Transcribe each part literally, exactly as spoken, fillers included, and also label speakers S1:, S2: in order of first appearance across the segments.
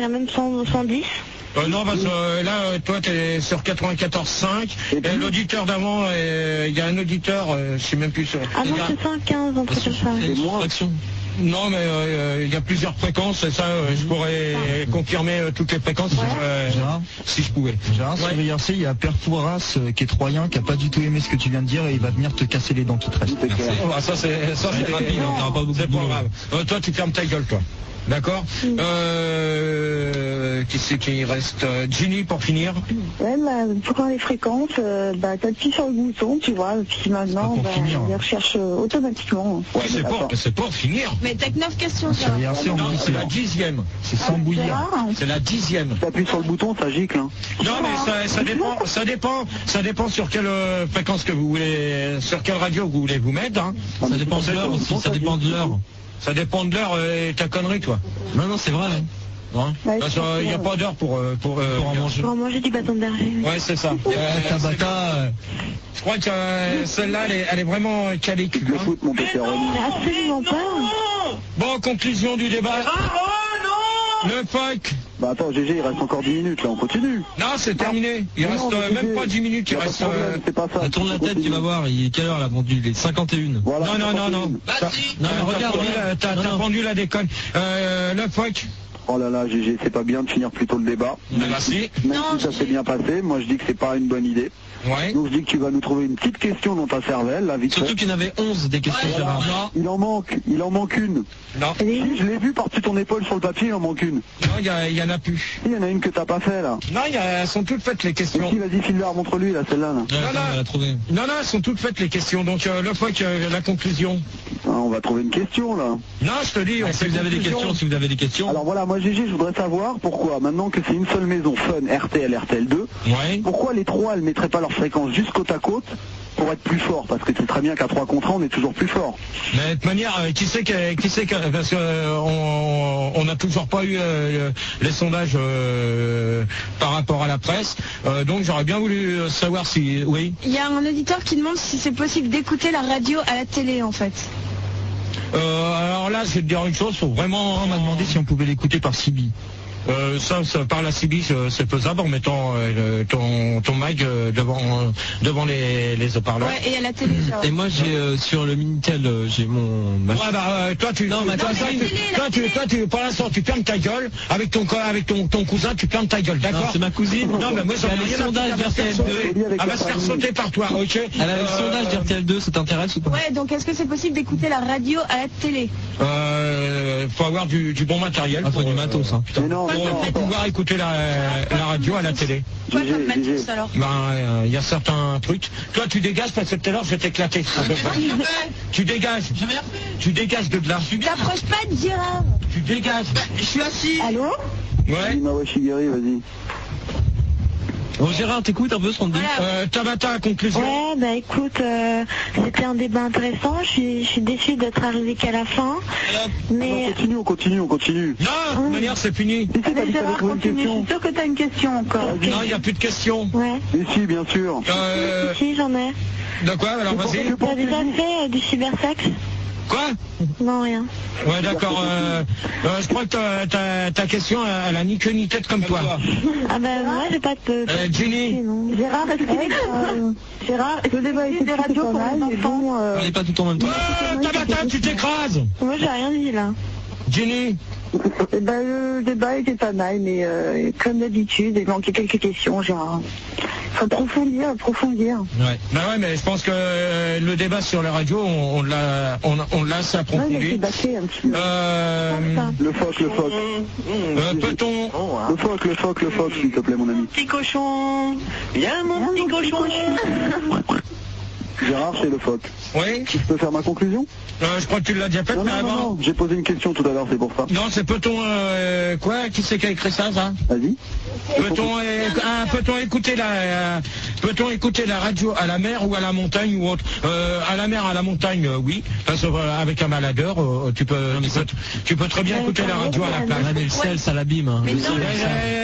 S1: Il y a même cent, cent dix.
S2: Euh, non, parce que euh, là, euh, toi, t'es sur quatre-vingt-quatorze virgule cinq. Et, et l'auditeur d'avant, euh, il y a un auditeur, euh, je sais même plus sur...
S1: Ah non, c'est cent quinze, un truc comme ça.
S3: C'est moins.
S2: Non, mais euh, il y a plusieurs fréquences, et ça, euh, je pourrais confirmer euh, toutes les fréquences
S1: Ouais.
S2: euh, si je pouvais.
S4: Gérard, sur
S2: Ouais.
S4: I R C, il y a Père Fouras euh, qui est troyen, qui a pas du tout aimé ce que tu viens de dire et il va venir te casser les dents qui te restent.
S2: Oh, ça, c'est ça, c'est rapide, on n'aura pas beaucoup de boulot. Euh, toi, tu fermes ta gueule, toi. D'accord.
S1: Mm.
S2: Euh, qui c'est qui reste euh, Ginny, pour finir.
S5: Ouais, bah, pour prendre les fréquences, euh, bah, t'appuies sur le bouton, tu vois, et puis maintenant,
S4: pour
S5: bah,
S4: finir.
S5: il recherche euh, automatiquement.
S2: Ouais, c'est pour, c'est pour finir.
S6: Mais t'as que neuf questions,
S4: Sur
S6: ça.
S4: I R C, on
S2: Non,
S4: dit
S2: c'est
S4: c'est
S2: la dixième.
S4: c'est sans bouillir.
S5: Gérard,
S2: C'est la dixième.
S3: T'appuies sur le bouton, ça gicle. Hein.
S2: Non, mais ça, ça dépend, ça dépend, ça dépend sur quelle euh, fréquence que vous voulez, sur quelle radio vous voulez vous mettre. Hein.
S3: Ça
S2: dépend de l'heure aussi, ça dépend de l'heure. Ça dépend de l'heure et ta connerie, toi.
S4: Non, non, c'est vrai.
S2: Hein.
S5: Ouais,
S2: Parce qu'il
S5: c'est
S2: n'y a
S5: sûr.
S2: pas d'heure pour, euh, pour, euh,
S4: Pour en manger.
S1: Pour en manger du bâton de berger.
S2: Ouais, c'est ça.
S4: Euh,
S2: Euh,
S4: Tabata, euh,
S2: je crois que euh, celle-là, elle est, elle est vraiment calée.
S3: Tu te le foot, mon pépéroni.
S1: Mais absolument pas.
S2: Bon, conclusion du débat. Le F O C.
S3: Bah attends, G G, il reste encore dix minutes, là, on continue.
S2: Non, c'est terminé. Il
S3: Non,
S2: reste
S3: mais
S2: euh,
S3: G G,
S2: même pas dix minutes.
S3: y
S2: Il
S3: a pas de
S2: reste.
S3: problème,
S2: euh,
S3: c'est pas ça.
S4: tourne la tête, tu vas voir. Il est quelle heure, la pendule? Il est cinquante et une.
S3: Voilà,
S2: Non, non, non, non. T'as-
S4: Non, mais
S2: t'as
S4: regarde,
S2: pendu
S4: regarde.
S2: la- T'as
S4: Non,
S2: t'as
S4: non.
S2: pendu la déconne. Euh, le F O C.
S3: Oh là là, G G, c'est pas bien de finir plus tôt le débat.
S2: Bah, si.
S3: Même
S6: Non,
S3: si ça
S6: G G.
S3: s'est bien passé, moi je dis que c'est pas une bonne idée.
S2: Ouais.
S3: Donc je dis que tu vas nous trouver une petite question dans ta cervelle, là, vite
S4: Surtout
S3: fait.
S4: qu'il y en avait onze des questions, Gérard.
S2: Non,
S3: Il en manque, il en manque une.
S2: non,
S3: Si, je l'ai vu par-dessus ton épaule sur le papier, il en manque une.
S2: non, il y, a- il y en a plus.
S3: Il y en a une que t'as pas fait, là.
S2: Non, il y a- elles sont toutes faites les
S3: Et
S2: questions.
S3: si, vas-y, file-la, montre-lui, là, celle-là, là.
S4: Ouais, attends, on va la trouver.
S2: Non, non, elles sont toutes faites les questions. Donc euh, le F O C, euh, la conclusion.
S3: Ah, on va trouver une question, là.
S2: Non, je te dis, on
S4: Ah, si
S2: fait
S4: vous avez des
S2: conclusion.
S4: questions, si vous avez des questions.
S3: Alors voilà, moi G G, je voudrais savoir pourquoi, maintenant que c'est une seule maison, Fun, R T L, R T L deux,
S2: Ouais.
S3: pourquoi les trois, elles mettraient pas leur fréquence juste côte à côte pour être plus fort? Parce que tu sais très bien qu'à trois contre un, on est toujours plus fort.
S2: Mais de toute manière, euh, qui sait que, qui sait que, parce que euh, on on n'a toujours pas eu euh, les sondages euh, par rapport à la presse. Euh, donc j'aurais bien voulu euh, savoir si, oui.
S6: Il y a un auditeur qui demande si c'est possible d'écouter la radio à la télé, en fait.
S2: Euh, alors là, je vais te dire une chose, faut vraiment.
S4: On m'a demandé si on pouvait l'écouter par C B.
S2: Euh, ça, ça, par la C B, euh, c'est faisable en mettant euh, ton, ton mic euh, devant, euh, devant les, les haut-parleurs.
S6: Ouais, et à la télé, genre.
S4: Et moi, j'ai euh, sur le Minitel, euh, j'ai mon. ma-
S2: Ouais, bah, euh, toi, tu,
S4: Non, mais
S2: toi,
S4: attends,
S2: toi,
S6: la
S2: tu-
S6: télé, la
S2: toi, tu,
S6: télé.
S2: toi, tu, pour l'instant, tu fermes ta gueule avec ton, co- avec ton, ton cousin, tu fermes ta gueule,
S4: Non,
S2: d'accord?
S4: c'est ma cousine.
S2: Non, mais moi, j'en ai
S4: Elle a
S2: rien
S4: le
S2: à
S4: sondage
S2: foutre, elle va se
S4: d'R T L
S2: faire
S4: deux.
S2: sauter. Elle va se faire sauter par toi, ok?
S4: Elle a le
S2: Euh,
S4: sondage d'R T L deux, ça t'intéresse ou pas?
S6: Ouais, donc est-ce que c'est possible d'écouter la radio à la télé?
S2: Euh, faut avoir du, du bon matériel.
S4: Ah, faut
S2: pour,
S4: du matos, hein.
S3: Mais non,
S2: Pour,
S3: mais non,
S2: pour
S3: attends.
S2: pouvoir écouter la, la radio à la télé.
S6: Quoi
S3: G
S6: comme
S3: G,
S6: matos,
S3: G G.
S6: alors?
S2: Ben, euh, il y a certains trucs. Toi, tu dégages parce que tout à l'heure, je vais t'éclater. Tu dégages. Tu dégages de là.
S6: T'approches pas de Gérard.
S2: Tu dégages. Je suis assis.
S5: Allô?
S2: Ouais.
S3: Ima Shigeri, vas-y.
S4: Bon, Gérard, t'écoutes un peu ce qu'on te dit?
S6: Voilà.
S2: Euh, Tabata, conclusion.
S1: Ouais, bah écoute, euh, c'était un débat intéressant. Je suis, je suis déçue d'être arrivée qu'à la fin.
S3: On
S1: Mais
S3: continue, on continue, on continue.
S2: Non, de toute manière, c'est fini.
S3: Si, si, t'as
S5: Allez,
S3: dit que t'avais
S5: Gérard,
S3: trouvé une
S5: continue. Je
S3: question.
S5: suis sûre que t'as une question encore.
S2: Non, il n'y a plus de questions.
S1: ouais,
S3: Mais si, bien sûr.
S2: Euh,
S1: si j'en ai.
S2: de quoi? Alors, vas-y.
S3: Que
S1: T'as déjà
S3: pensez-vous
S1: fait euh, du cybersex?
S2: Quoi?
S1: Non, rien.
S2: Ouais, d'accord. Euh, euh, je crois que ta, ta, ta question, elle a ni queue ni tête comme toi.
S1: Ah bah moi j'ai pas de...
S2: Euh, Jenny.
S1: non.
S5: Gérard, est-ce que euh, Gérard, est-ce que vous avez des radios pour les enfants euh,
S4: On n'est pas tout en même temps.
S2: Euh, Tabata, tu t'écrases.
S1: Moi j'ai rien dit là.
S2: Jenny.
S5: eh ben, le débat était pas mal, mais euh, comme d'habitude, il manquait quelques questions, Gérard. Faut approfondir, approfondir.
S4: Ouais.
S2: Bah ouais, mais je pense que euh, le débat sur la radio, on, on l'a, on, on l'a assez
S5: Ouais, mais c'est
S2: approfondi.
S5: bâclé un petit peu.
S2: Euh,
S3: Le phoque, le phoque.
S2: euh, peut-on,
S3: Le phoque, le phoque, le phoque, s'il te plaît, mon ami.
S5: Petit cochon. Viens, mon petit cochon.
S3: Gérard, c'est le phoque.
S2: oui,
S3: Je peux faire ma conclusion?
S2: euh, je crois que tu l'as déjà fait,
S3: Non,
S2: mais
S3: non, non,
S2: avant.
S3: non, j'ai posé une question tout à l'heure, c'est pour ça.
S2: Non, c'est peut-on, euh, quoi? Qui c'est qui a écrit ça, ça?
S3: Vas-y.
S2: Peut-on, euh, ah, peut-on écouter la, euh, peut-on écouter la radio à la mer ou à la montagne ou autre? Euh, à la mer, à la montagne, euh, oui. Parce que euh, avec un maladeur, euh, tu peux, tu peux, tu peux très bien écouter la radio à la plage.
S4: Ah, mais le sel, ça l'abime. Hein.
S6: Mais
S4: Le
S6: non,
S4: sel,
S6: mais
S4: ça-
S2: Euh,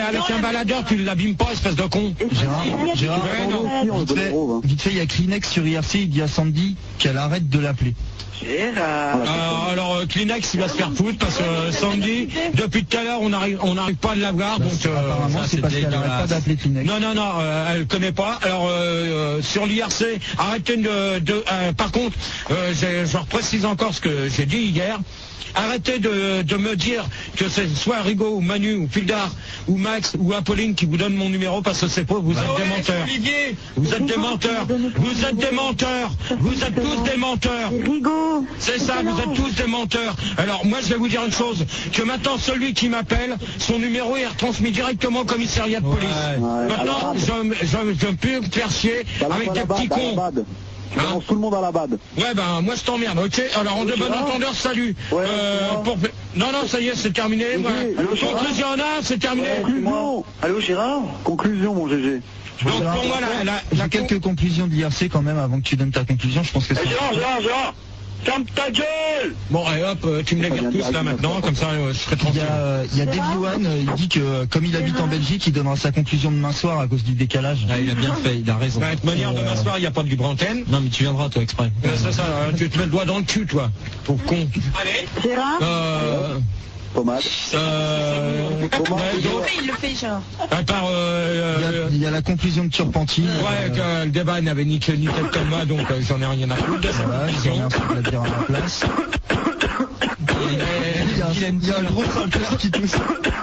S2: avec un baladeur, tu l'abîmes pas, espèce de con.
S4: Gérard, Gérard,
S2: Ouais, non.
S4: vite fait, vite fait, il y a Kleenex sur I R C, il dit à Sandy qu'elle arrête de l'appeler.
S3: Gérard.
S2: Euh, alors euh, Kleenex il va se faire foutre parce que euh, Sandy, depuis tout à l'heure on n'arrive on n'arrive pas à l'avoir, donc euh,
S4: Apparemment,
S2: ça,
S4: c'est parce qu'elle arrête pas d'appeler Kleenex.
S2: non non non, euh, elle connaît pas. Alors euh, euh, sur l'I R C, arrêtez de, de euh, par contre, euh, j'ai- je reprécise encore ce que j'ai dit hier. Arrêtez de, de me dire que c'est soit Rigaud ou Manu ou Pildar ou Max ou Apolline qui vous donne mon numéro parce que c'est pas, vous êtes des menteurs. Vous êtes des menteurs. Vous êtes des menteurs. Vous êtes tous des menteurs.
S5: Rigaud.
S2: C'est ça, vous êtes tous des menteurs. Alors moi je vais vous dire une chose, que maintenant celui qui m'appelle, son numéro est retransmis directement au commissariat de police.
S3: Ouais.
S2: Maintenant je, je, je ne peux me faire chier
S3: Balance
S2: avec
S3: à
S2: des
S3: la
S2: petits
S3: bad, à la
S2: cons.
S3: bad.
S2: Hein?
S3: Balance tout le monde à la bad.
S2: Ouais ben moi je t'emmerde, ok. Alors en de bon entendeur, salut.
S3: Ouais,
S2: Euh,
S3: c'est moi.
S2: pour... Non non ça y est c'est terminé.
S3: G G,
S2: moi.
S3: allô, Gérard
S2: Conclusion là, c'est terminé.
S3: Conclusion. Allô Gérard. Conclusion mon G G.
S2: Donc pour moi la, la,
S4: J'ai
S2: la
S4: quelques conclusions de l'I R C quand même avant que tu donnes ta conclusion, je pense que c'est...
S2: Gérard, Gérard, Gérard, ferme ta gueule. Bon et hop, euh, tu me les vires tous là maintenant, comme ça euh, je serai
S4: Il y
S2: tranquille.
S4: a, euh, il y a Davy One, euh, il dit que euh, comme il habite en Belgique, il donnera sa conclusion demain soir à cause du décalage.
S7: Ah, il a bien fait, il a raison.
S2: De toute manière, demain soir, il n'y a pas de libre antenne.
S7: Non mais tu viendras toi exprès.
S2: Euh, C'est ça, euh, tu te mets le doigt dans le cul, toi. Pauvre con. Allez.
S5: Gérard.
S2: Euh...
S3: Pommade.
S2: Euh...
S3: Pommade.
S2: ouais, d'autres
S6: Il le fait, genre.
S2: À part... Euh,
S4: Il y a,
S2: euh,
S4: il y a la conclusion de Turpentine.
S2: Ouais, que le débat n'avait ni queue ni tête comme moi, donc euh, j'en ai rien à foutre de ça.
S4: Voilà, j'ai rien à dire à ma place. Il y a, il y a un gros simpleur qui tousse.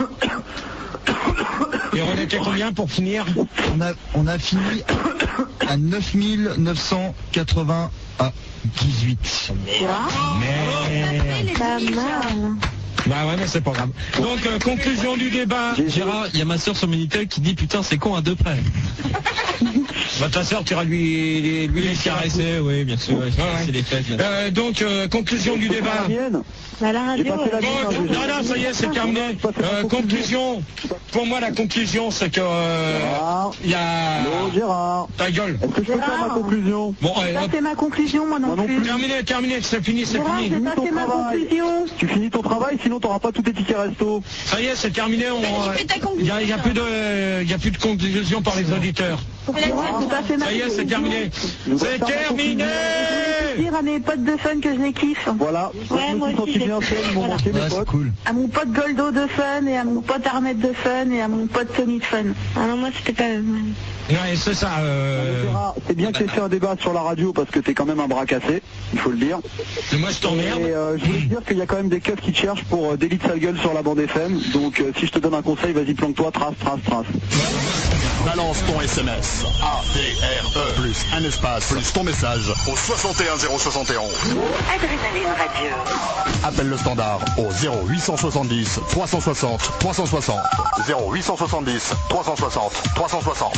S2: Et on était combien pour finir?
S4: On a, on a fini à neuf mille neuf cent quatre-vingt-dix-huit.
S2: Mais...
S1: Pas mal.
S2: Bah ouais, mais c'est pas grave. Donc, euh, conclusion du débat.
S7: Gérard, il y a ma soeur sur Minitel qui dit putain c'est con à deux près.
S2: Bah ta soeur, tu iras lui, lui, lui les caresser.
S7: Oui bien sûr, ouais,
S2: Ouais, ouais.
S7: c'est les fêtes. là.
S2: Euh, donc, euh, conclusion du débat.
S3: La mienne.
S1: À la
S3: J'ai
S1: radio.
S3: passé la
S2: Bon,
S3: mienne. hein, G G.
S2: non, non, ça y est, c'est terminé. Euh, conclusion. Pour moi, la conclusion, c'est que euh,
S3: Gérard.
S2: il y a
S3: Allô Gérard.
S2: ta gueule.
S3: Est-ce que je peux faire ma conclusion?
S2: Bon, allez,
S5: Ça
S2: hop.
S5: c'est ma conclusion, moi non
S3: Moi non
S5: plus.
S3: plus.
S2: Terminé, terminé, c'est fini, c'est
S5: Gérard,
S2: fini.
S5: j'ai pas
S3: ton
S5: fait ma
S3: travail.
S5: conclusion.
S3: Tu finis ton travail, sinon t'auras pas tout tes tickets resto.
S2: Ça y est, c'est terminé. On,
S6: Mais fais ta
S2: il
S6: conclusion.
S2: y a, il y a plus de, il y a plus de conclusion par les auditeurs.
S5: Gérard, j'ai pas fait ma
S2: Ça y est, c'est
S5: conclusion.
S2: terminé. C'est terminé.
S5: Je veux dire à mes potes de fun que je les kiffe.
S3: Voilà.
S1: Ouais,
S3: je
S1: moi
S3: me suis
S1: aussi,
S3: senti
S1: j'ai-
S3: bien seul, ils m'ont
S1: voilà.
S3: manqué mes
S4: Ouais, c'est
S3: potes.
S4: cool.
S5: À mon pote Goldo de fun et à mon pote Armette de fun et à mon pote Tony de fun.
S1: Ah non, moi c'était pas...
S2: Ouais, c'est ça. Euh...
S3: Gérard, c'est bien que tu aies fait un débat sur la radio parce que t'es quand même un bras cassé, il faut le dire.
S2: Moi, je t'emmerde.
S3: Et euh, je voulais te dire qu'il y a quand même des keufs qui te cherchent pour euh, délit de sale gueule sur la bande F M. Donc euh, si je te donne un conseil, vas-y planque-toi, trace, trace, trace.
S8: Balance ton S M S A D R E plus un espace plus ton message au soixante et un zéro soixante et onze.
S9: Adrénaline Radio.
S8: Appelle le standard au zéro huit cent soixante-dix trois cent soixante trois cent soixante. zéro huit cent soixante-dix trois cent soixante trois cent soixante.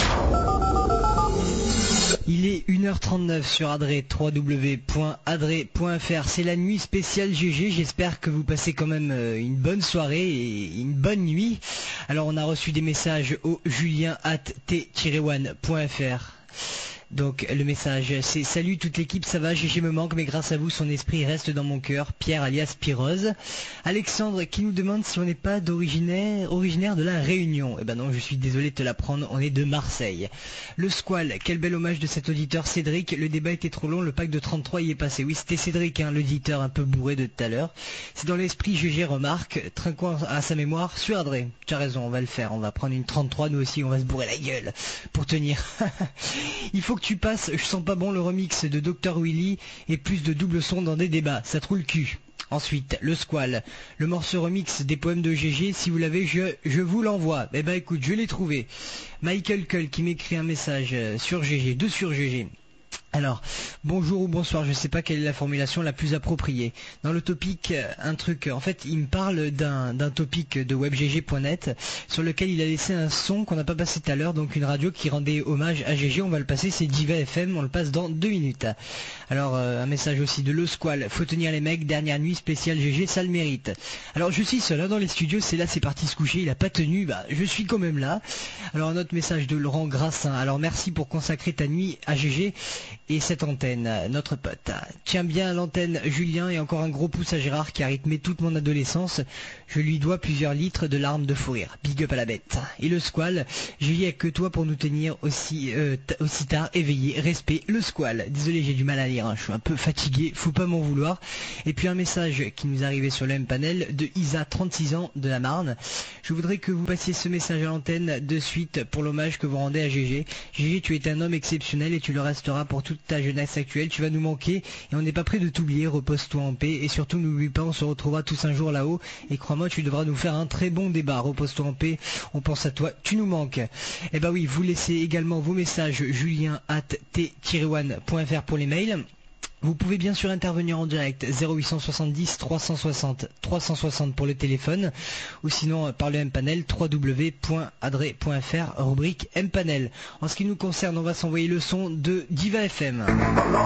S10: Il est une heure trente-neuf sur Adré, w w w point adré point f r. C'est la nuit spéciale G G. J'espère que vous passez quand même euh, une bonne soirée et une bonne nuit. Alors on a reçu des messages au julien arobase t tiret one point f r. Donc le message c'est: salut toute l'équipe, ça va, G G me manque mais grâce à vous son esprit reste dans mon cœur. Pierre alias Pirose. Alexandre qui nous demande si on n'est pas d'originaire originaire de la Réunion. Eh ben non, je suis désolé de te l'apprendre, on est de Marseille. Le Squal, quel bel hommage de cet auditeur Cédric. Le débat était trop long, le pack de trente-trois y est passé. Oui, c'était Cédric, hein, l'auditeur un peu bourré de tout à l'heure. C'est dans l'esprit G G remarque, trinquant à sa mémoire sur Adré. Tu as raison, on va le faire, on va prendre une trente-trois, nous aussi on va se bourrer la gueule pour tenir. Il faut que tu passes, je sens pas bon le remix de docteur Willy et plus de double son dans des débats, ça trouve le cul. Ensuite, le Squal, le morceau remix des poèmes de G G, si vous l'avez, je, je vous l'envoie. Eh ben écoute, je l'ai trouvé. Michael Cull qui m'écrit un message sur G G, deux sur G G. Alors, bonjour ou bonsoir, je sais pas quelle est la formulation la plus appropriée. Dans le topic, un truc, en fait, il me parle d'un d'un topic de webgg point net sur lequel il a laissé un son qu'on n'a pas passé tout à l'heure, donc une radio qui rendait hommage à G G, on va le passer, c'est Diva F M, on le passe dans deux minutes. Alors, euh, un message aussi de Le Squal, faut tenir les mecs, dernière nuit spéciale G G, ça le mérite. Alors, je suis seul hein, dans les studios, c'est là, c'est parti se coucher, il a pas tenu, bah, je suis quand même là. Alors, un autre message de Laurent Grassin, alors merci pour consacrer ta nuit à G G. Et cette antenne, notre pote. Tiens bien l'antenne Julien et encore un gros pouce à Gérard qui a rythmé toute mon adolescence. Je lui dois plusieurs litres de larmes de fou rire. Big up à la bête. Et le squal, j'y ai que toi pour nous tenir aussi, euh, aussi tard éveillés. Respect, le squal. Désolé, j'ai du mal à lire, hein. Je suis un peu fatigué, faut pas m'en vouloir. Et puis un message qui nous est arrivé sur le M-Panel de Isa, trente-six ans, de la Marne. Je voudrais que vous passiez ce message à l'antenne de suite pour l'hommage que vous rendez à Gégé. Gégé, tu es un homme exceptionnel et tu le resteras pour toute ta jeunesse actuelle. Tu vas nous manquer et on n'est pas prêt de t'oublier. Repose-toi en paix et surtout n'oublie pas, on se retrouvera tous un jour là-haut et crois-moi, tu devras nous faire un très bon débat. Repose-toi en paix, on pense à toi, tu nous manques. Et bah oui, vous laissez également vos messages julien arobase t tiret one point f r pour les mails. Vous pouvez bien sûr intervenir en direct zéro huit cent soixante-dix trois cent soixante trois cent soixante pour le téléphone ou sinon par le M-Panel w w w point adre point f r rubrique M-Panel. En ce qui nous concerne, on va s'envoyer le son de Diva F M.